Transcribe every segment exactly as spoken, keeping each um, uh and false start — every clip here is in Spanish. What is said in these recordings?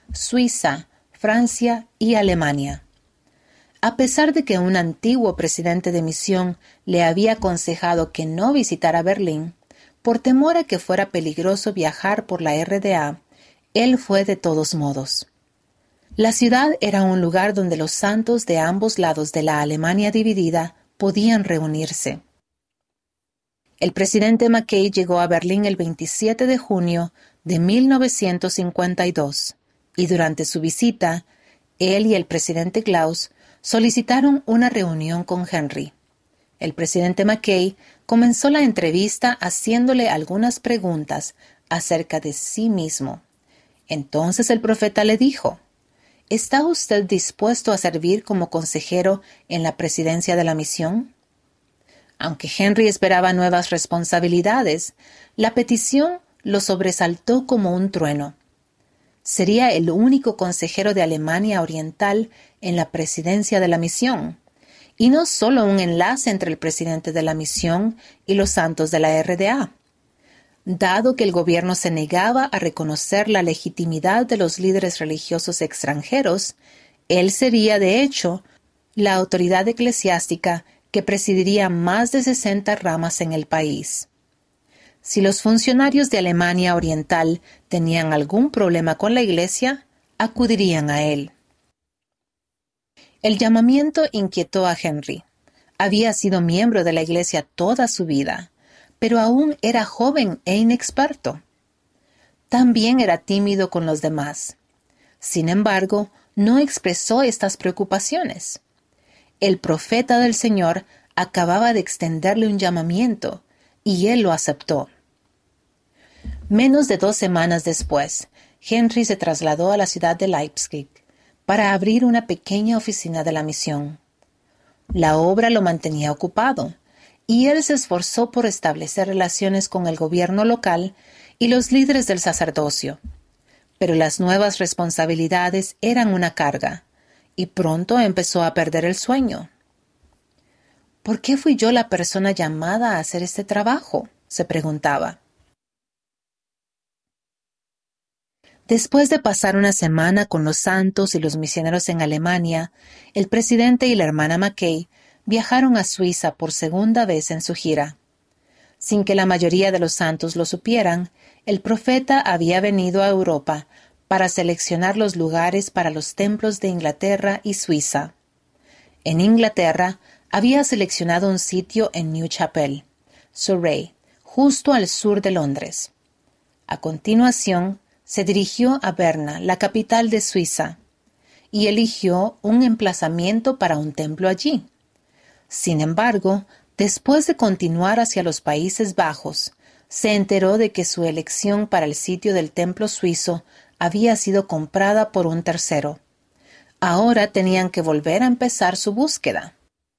Suiza, Francia y Alemania. A pesar de que un antiguo presidente de misión le había aconsejado que no visitara Berlín, por temor a que fuera peligroso viajar por la R D A, él fue de todos modos. La ciudad era un lugar donde los santos de ambos lados de la Alemania dividida podían reunirse. El presidente Mackay llegó a Berlín el veintisiete de junio de mil novecientos cincuenta y dos y durante su visita, él y el presidente Klaus solicitaron una reunión con Henry. El presidente Mackay comenzó la entrevista haciéndole algunas preguntas acerca de sí mismo. Entonces el profeta le dijo: ¿Está usted dispuesto a servir como consejero en la presidencia de la misión? Aunque Henry esperaba nuevas responsabilidades, la petición lo sobresaltó como un trueno. Sería el único consejero de Alemania Oriental en la presidencia de la misión, y no solo un enlace entre el presidente de la misión y los santos de la R D A. Dado que el gobierno se negaba a reconocer la legitimidad de los líderes religiosos extranjeros, él sería, de hecho, la autoridad eclesiástica que presidiría más de sesenta ramas en el país. Si los funcionarios de Alemania Oriental tenían algún problema con la Iglesia, acudirían a él. El llamamiento inquietó a Henry. Había sido miembro de la Iglesia toda su vida, pero aún era joven e inexperto. También era tímido con los demás. Sin embargo, no expresó estas preocupaciones. El profeta del Señor acababa de extenderle un llamamiento, y él lo aceptó. Menos de dos semanas después, Henry se trasladó a la ciudad de Leipzig para abrir una pequeña oficina de la misión. La obra lo mantenía ocupado, y él se esforzó por establecer relaciones con el gobierno local y los líderes del sacerdocio. Pero las nuevas responsabilidades eran una carga, y pronto empezó a perder el sueño. ¿Por qué fui yo la persona llamada a hacer este trabajo?, se preguntaba. Después de pasar una semana con los santos y los misioneros en Alemania, el presidente y la hermana Mackay viajaron a Suiza por segunda vez en su gira. Sin que la mayoría de los santos lo supieran, el profeta había venido a Europa para seleccionar los lugares para los templos de Inglaterra y Suiza. En Inglaterra, había seleccionado un sitio en New Chapel, Surrey, justo al sur de Londres. A continuación, se dirigió a Berna, la capital de Suiza, y eligió un emplazamiento para un templo allí. Sin embargo, después de continuar hacia los Países Bajos, se enteró de que su elección para el sitio del templo suizo había sido comprada por un tercero. Ahora tenían que volver a empezar su búsqueda.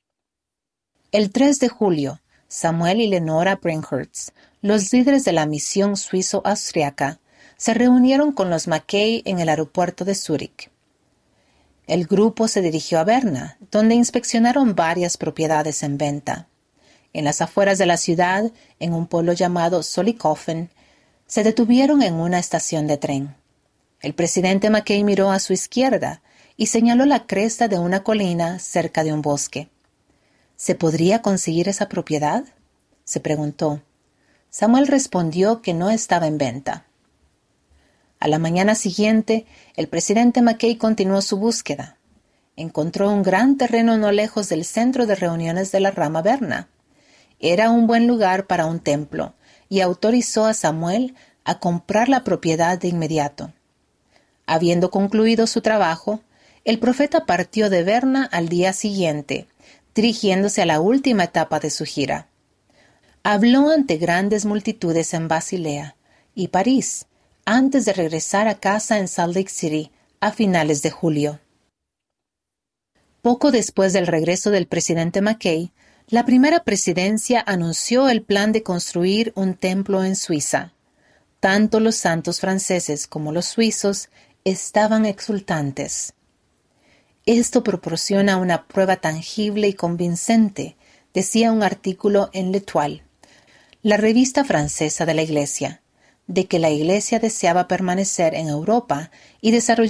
El tres de julio, Samuel y Lenora Brinkhorst, los líderes de la misión suizo-austriaca, se reunieron con los Mackay en el aeropuerto de Zúrich. El grupo se dirigió a Berna, donde inspeccionaron varias propiedades en venta. En las afueras de la ciudad, en un pueblo llamado Zollikofen, se detuvieron en una estación de tren. El presidente Mackay miró a su izquierda y señaló la cresta de una colina cerca de un bosque. ¿Se podría conseguir esa propiedad?, se preguntó. Samuel respondió que no estaba en venta. A la mañana siguiente, el presidente Mackay continuó su búsqueda. Encontró un gran terreno no lejos del centro de reuniones de la rama Berna. Era un buen lugar para un templo, y autorizó a Samuel a comprar la propiedad de inmediato. Habiendo concluido su trabajo, el profeta partió de Berna al día siguiente, dirigiéndose a la última etapa de su gira. Habló ante grandes multitudes en Basilea y París, antes de regresar a casa en Salt Lake City a finales de julio. Poco después del regreso del presidente Mackay, la primera presidencia anunció el plan de construir un templo en Suiza. Tanto los santos franceses como los suizos estaban exultantes. Esto proporciona una prueba tangible y convincente, decía un artículo en L'Étoile, la revista francesa de la Iglesia, de que la Iglesia deseaba permanecer en Europa y desarrollar